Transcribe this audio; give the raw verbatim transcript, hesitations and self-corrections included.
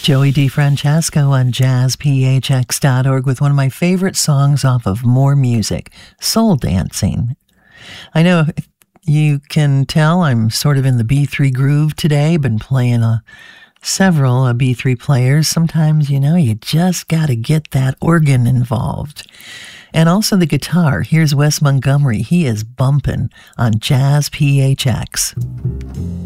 Joey DeFrancesco on jazz p h x dot org with one of my favorite songs off of More Music, Soul Dancing. I know you can tell I'm sort of in the B three groove today. Been playing a, several uh, B three players. Sometimes, you know, you just got to get that organ involved. And also the guitar. Here's Wes Montgomery. He is bumping on Jazz P H X.